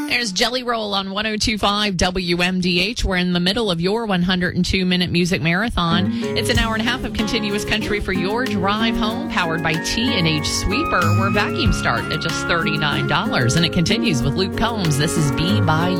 There's Jelly Roll on 102.5 WMDH. We're in the middle of your 102-minute music marathon. It's an hour and a half of continuous country for your drive home, powered by T&H Sweeper, where vacuums start at just $39. And it continues with Luke Combs. This is Be By